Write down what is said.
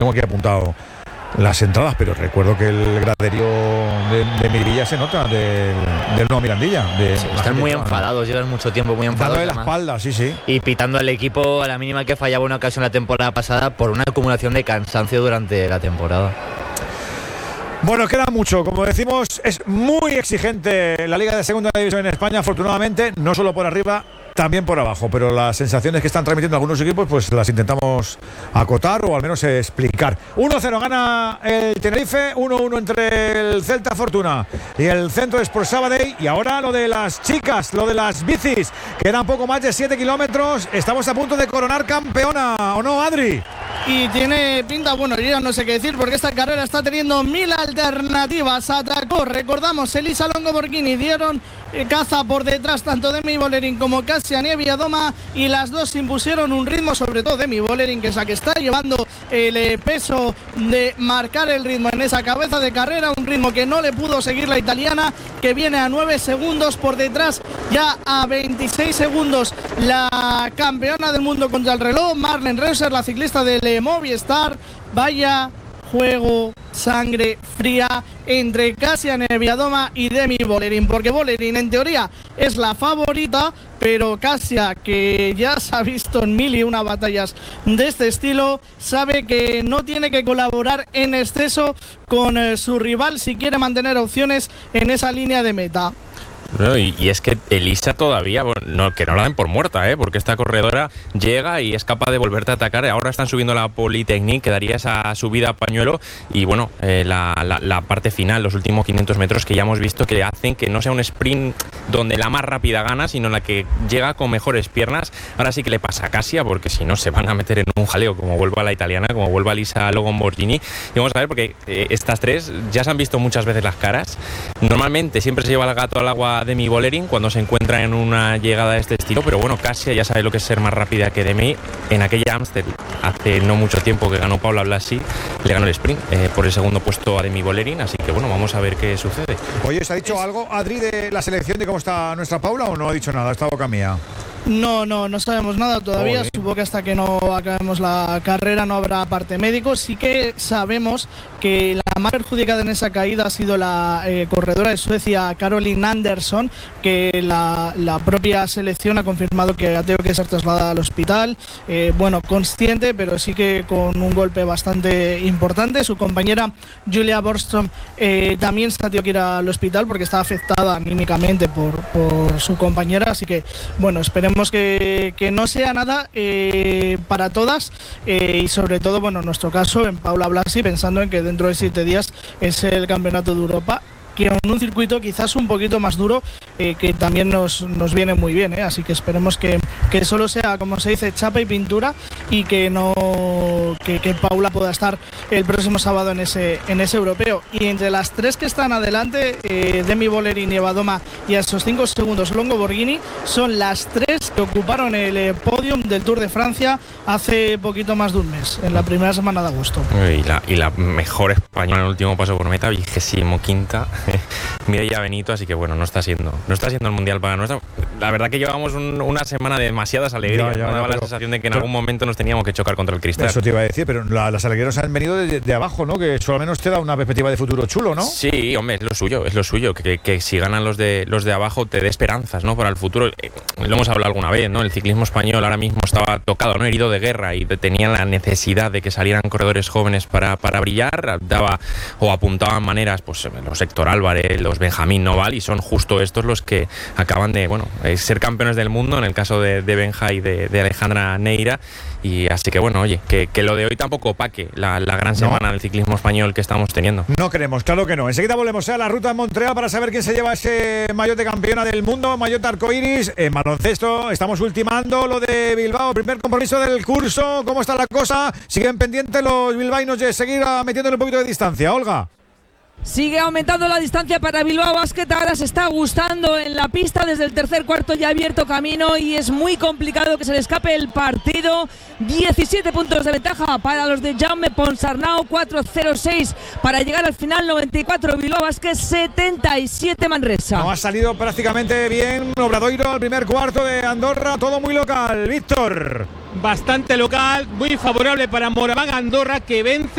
tengo aquí apuntado las entradas, pero recuerdo que el graderío de Miribilla se nota del Nuevo Mirandilla. Sí, están muy enfadados, llevan mucho tiempo muy enfadados. Dándole la espalda, sí. Y pitando al equipo a la mínima que fallaba una ocasión la temporada pasada por una acumulación de cansancio durante la temporada. Bueno, queda mucho. Como decimos, es muy exigente la Liga de Segunda División en España, afortunadamente, no solo por arriba, también por abajo, pero las sensaciones que están transmitiendo algunos equipos pues las intentamos acotar o al menos explicar. 1-0 gana el Tenerife, 1-1 entre el Celta Fortuna y el Centro de Sport Sabadell. Y ahora lo de las chicas, lo de las bicis, quedan poco más de 7 kilómetros, estamos a punto de coronar campeona, ¿o no, Adri? Y tiene pinta, bueno, yo ya no sé qué decir porque esta carrera está teniendo 1000 alternativas. Atacó, recordamos, Elisa Longo Borghini, dieron caza por detrás tanto Demi Vollering como Cassia Nieviadoma y las dos impusieron un ritmo, sobre todo Demi Vollering, que es la que está llevando el peso de marcar el ritmo en esa cabeza de carrera, un ritmo que no le pudo seguir la italiana, que viene a 9 segundos por detrás, ya a 26 segundos la campeona del mundo contra el reloj, Marlene Reuser, la ciclista del Movistar. Vaya juego, sangre fría entre Cassia Nieviadoma y Demi Vollering, porque Vollering en teoría es la favorita, pero Cassia, que ya se ha visto en 1001 batallas de este estilo, sabe que no tiene que colaborar en exceso con su rival si quiere mantener opciones en esa línea de meta. No, y es que Elisa todavía, bueno, que no la den por muerta, porque esta corredora llega y es capaz de volverte a atacar. Ahora están subiendo la Polytechnique, que daría esa subida a pañuelo, y bueno, la parte final, los últimos 500 metros que ya hemos visto que hacen que no sea un sprint donde la más rápida gana, sino la que llega con mejores piernas. Ahora sí que le pasa a Cassia, porque si no se van a meter en un jaleo, como vuelva la italiana, como vuelva Elisa Longo Borghini. Y vamos a ver, porque estas tres ya se han visto muchas veces las caras. Normalmente siempre se lleva el gato al agua Demi Vollering cuando se encuentra en una llegada de este estilo, pero bueno, Cassia ya sabe lo que es ser más rápida que Demi. En aquella Amstel, hace no mucho tiempo que ganó Paula Blasi, le ganó el sprint por el segundo puesto a Demi Vollering, así que bueno, vamos a ver qué sucede. Oye, ¿se ha dicho algo, Adri, de la selección, de cómo está nuestra Paula, o no ha dicho nada? Está boca mía. No sabemos nada todavía. Supongo que hasta que no acabemos la carrera no habrá parte médico. Sí que sabemos que la más perjudicada en esa caída ha sido la corredora de Suecia, Caroline Anderson, que la propia selección ha confirmado que ha tenido que ser trasladada al hospital. Bueno, consciente, pero sí que con un golpe bastante importante. Su compañera Julia Borgström también se ha tenido que ir al hospital porque está afectada anímicamente por su compañera. Así que, bueno, esperemos que no sea nada para todas, y sobre todo, bueno, en nuestro caso, en Paula Blasi, pensando en que dentro de 7 días es el Campeonato de Europa, que en un circuito quizás un poquito más duro, que también nos viene muy bien, así que esperemos que solo sea, como se dice, chapa y pintura, y que Paula pueda estar el próximo sábado en ese europeo. Y entre las tres que están adelante, Demi Vollering, Nieviadoma y a esos 5 segundos Longo Borghini, son las tres que ocuparon el podium del Tour de Francia hace poquito más de un mes, en la primera semana de agosto. Y la mejor española en el último paso por meta, 25ª, Mireia Benito, así que bueno, no está siendo el mundial para nuestra. La verdad que llevamos una semana de demasiadas alegrías. Me daba la sensación de que en algún momento nos teníamos que chocar contra el cristal. Eso te iba a decir, pero las alegrías han venido de abajo, ¿no? Que eso al menos te da una perspectiva de futuro chulo, ¿no? Sí, hombre, es lo suyo, que si ganan los de abajo te dé esperanzas, ¿no? Para el futuro. Lo hemos hablado alguna vez, ¿no? El ciclismo español ahora mismo estaba tocado, ¿no? Herido de guerra, y tenía la necesidad de que salieran corredores jóvenes para brillar. Apuntaban maneras, pues los Héctor Álvarez, los Benjamín Noval, y son justo estos los que acaban de, bueno, ser campeones del mundo, en el caso de Benja y de Alejandra Neira. Y así que bueno, oye, que lo de hoy tampoco opaque la gran semana del ciclismo español que estamos teniendo. No queremos, claro que no. Enseguida volvemos a la ruta de Montreal para saber quién se lleva ese maillot de campeona del mundo, maillot arcoiris. En baloncesto estamos ultimando lo de Bilbao, primer compromiso del curso. ¿Cómo está la cosa? Siguen pendientes los bilbaínos de seguir metiéndole un poquito de distancia. Olga. Sigue aumentando la distancia para Bilbao Basket. Ahora se está gustando en la pista. Desde el tercer cuarto ya ha abierto camino y es muy complicado que se le escape el partido. 17 puntos de ventaja para los de Jaume Ponsarnau, 4-0-6 para llegar al final. 94 Bilbao Basket, 77 Manresa. No ha salido prácticamente bien Obradoiro al primer cuarto de Andorra. Todo muy local. Víctor. Bastante local, muy favorable para Moraván Andorra, que vence